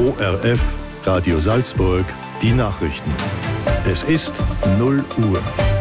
ORF Radio Salzburg, die Nachrichten. Es ist 0 Uhr.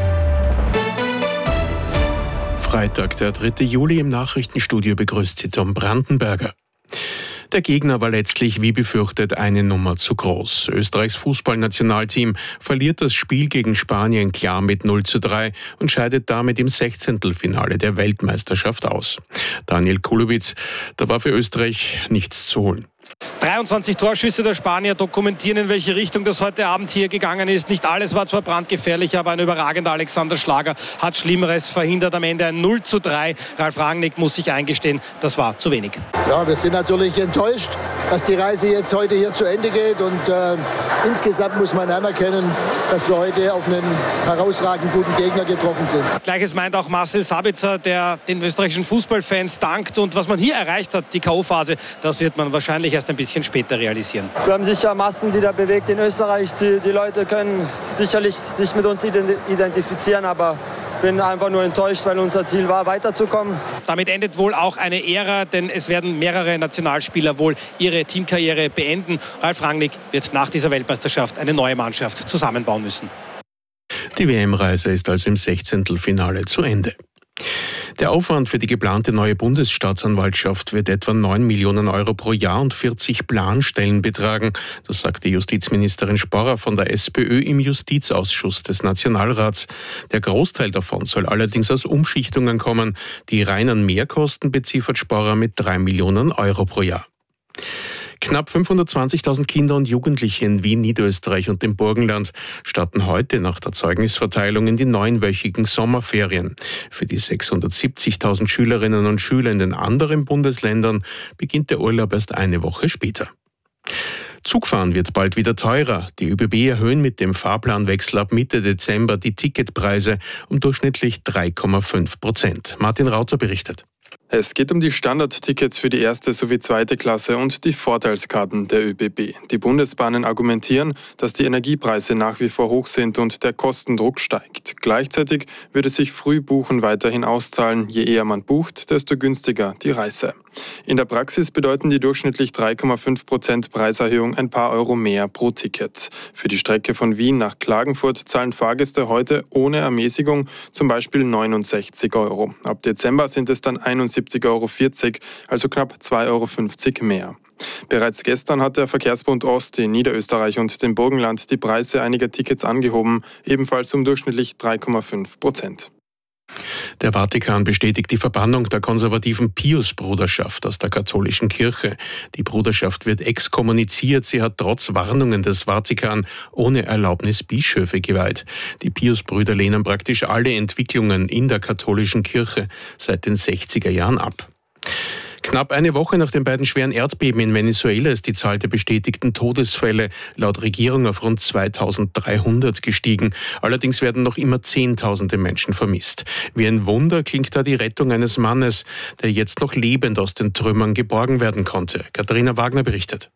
Freitag, der 3. Juli, im Nachrichtenstudio begrüßt Sie Tom Brandenberger. Der Gegner war letztlich, wie befürchtet, eine Nummer zu groß. Österreichs Fußballnationalteam verliert das Spiel gegen Spanien klar mit 0:3 und scheidet damit im 16. der Weltmeisterschaft aus. Daniel Kulowitz, da war für Österreich nichts zu holen. 23 Torschüsse der Spanier dokumentieren, in welche Richtung das heute Abend hier gegangen ist. Nicht alles war zwar brandgefährlich, aber ein überragender Alexander Schlager hat Schlimmeres verhindert. Am Ende ein 0:3. Ralf Rangnick muss sich eingestehen, das war zu wenig. Ja, wir sind natürlich enttäuscht, dass die Reise jetzt heute hier zu Ende geht. Und insgesamt muss man anerkennen, dass wir heute auf einen herausragend guten Gegner getroffen sind. Gleiches meint auch Marcel Sabitzer, der den österreichischen Fußballfans dankt. Und was man hier erreicht hat, die K.O.-Phase, das wird man wahrscheinlich erst ein bisschen später realisieren. Wir haben sicher Massen wieder bewegt in Österreich. Die Leute können sicherlich sich mit uns identifizieren, aber ich bin einfach nur enttäuscht, weil unser Ziel war, weiterzukommen. Damit endet wohl auch eine Ära, denn es werden mehrere Nationalspieler wohl ihre Teamkarriere beenden. Ralf Rangnick wird nach dieser Weltmeisterschaft eine neue Mannschaft zusammenbauen müssen. Die WM-Reise ist also im 16. zu Ende. Der Aufwand für die geplante neue Bundesstaatsanwaltschaft wird etwa 9 Millionen Euro pro Jahr und 40 Planstellen betragen. Das sagte Justizministerin Sporrer von der SPÖ im Justizausschuss des Nationalrats. Der Großteil davon soll allerdings aus Umschichtungen kommen. Die reinen Mehrkosten beziffert Sporrer mit 3 Millionen Euro pro Jahr. Knapp 520.000 Kinder und Jugendliche in Wien, Niederösterreich und dem Burgenland starten heute nach der Zeugnisverteilung in die 9-wöchigen Sommerferien. Für die 670.000 Schülerinnen und Schüler in den anderen Bundesländern beginnt der Urlaub erst eine Woche später. Zugfahren wird bald wieder teurer. Die ÖBB erhöhen mit dem Fahrplanwechsel ab Mitte Dezember die Ticketpreise um durchschnittlich 3,5%. Martin Rauter berichtet. Es geht um die Standardtickets für die erste sowie zweite Klasse und die Vorteilskarten der ÖBB. Die Bundesbahnen argumentieren, dass die Energiepreise nach wie vor hoch sind und der Kostendruck steigt. Gleichzeitig würde sich Frühbuchen weiterhin auszahlen. Je eher man bucht, desto günstiger die Reise. In der Praxis bedeuten die durchschnittlich 3,5% Preiserhöhung ein paar Euro mehr pro Ticket. Für die Strecke von Wien nach Klagenfurt zahlen Fahrgäste heute ohne Ermäßigung zum Beispiel 69 Euro. Ab Dezember sind es dann 71,40 Euro, also knapp 2,50 Euro mehr. Bereits gestern hat der Verkehrsbund Ost in Niederösterreich und dem Burgenland die Preise einiger Tickets angehoben, ebenfalls um durchschnittlich 3,5%. Der Vatikan bestätigt die Verbannung der konservativen Pius-Bruderschaft aus der katholischen Kirche. Die Bruderschaft wird exkommuniziert. Sie hat trotz Warnungen des Vatikan ohne Erlaubnis Bischöfe geweiht. Die Pius-Brüder lehnen praktisch alle Entwicklungen in der katholischen Kirche seit den 60er Jahren ab. Knapp eine Woche nach den beiden schweren Erdbeben in Venezuela ist die Zahl der bestätigten Todesfälle laut Regierung auf rund 2.300 gestiegen. Allerdings werden noch immer Zehntausende Menschen vermisst. Wie ein Wunder klingt da die Rettung eines Mannes, der jetzt noch lebend aus den Trümmern geborgen werden konnte. Katharina Wagner berichtet.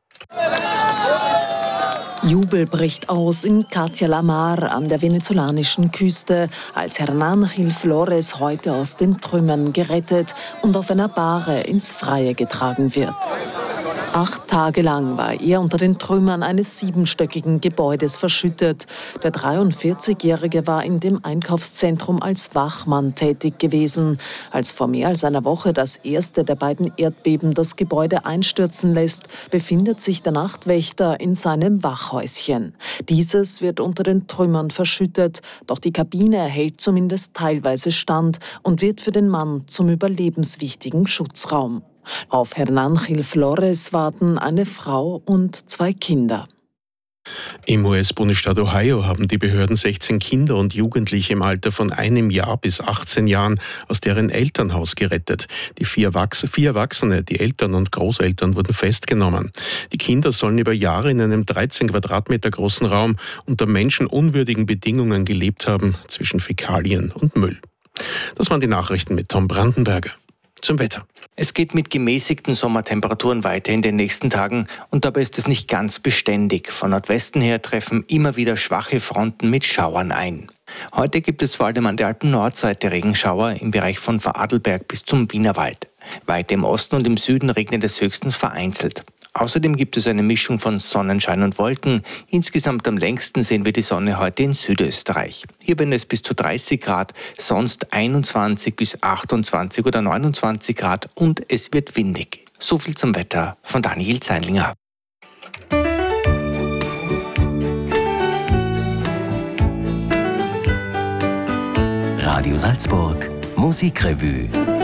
Jubel bricht aus in Catia la Mar an der venezolanischen Küste, als Hernán Gil Flores heute aus den Trümmern gerettet und auf einer Bahre ins Freie getragen wird. 8 Tage lang war er unter den Trümmern eines 7-stöckigen Gebäudes verschüttet. Der 43-Jährige war in dem Einkaufszentrum als Wachmann tätig gewesen. Als vor mehr als einer Woche das erste der beiden Erdbeben das Gebäude einstürzen lässt, befindet sich der Nachtwächter in seinem Wachhäuschen. Dieses wird unter den Trümmern verschüttet, doch die Kabine erhält zumindest teilweise Stand und wird für den Mann zum überlebenswichtigen Schutzraum. Auf Hernán Gil Flores warten eine Frau und 2 Kinder. Im US-Bundesstaat Ohio haben die Behörden 16 Kinder und Jugendliche im Alter von 1 Jahr bis 18 Jahren aus deren Elternhaus gerettet. Die 4 Erwachsene, die Eltern und Großeltern, wurden festgenommen. Die Kinder sollen über Jahre in einem 13 Quadratmeter großen Raum unter menschenunwürdigen Bedingungen gelebt haben, zwischen Fäkalien und Müll. Das waren die Nachrichten mit Tom Brandenberger. Zum Wetter. Es geht mit gemäßigten Sommertemperaturen weiter in den nächsten Tagen und dabei ist es nicht ganz beständig. Von Nordwesten her treffen immer wieder schwache Fronten mit Schauern ein. Heute gibt es vor allem an der Alpen-Nordseite Regenschauer im Bereich von Vorarlberg bis zum Wienerwald. Weiter im Osten und im Süden regnet es höchstens vereinzelt. Außerdem gibt es eine Mischung von Sonnenschein und Wolken. Insgesamt am längsten sehen wir die Sonne heute in Südösterreich. Hier werden es bis zu 30 Grad, sonst 21 bis 28 oder 29 Grad und es wird windig. So viel zum Wetter von Daniel Zeinlinger. Radio Salzburg Musikrevue.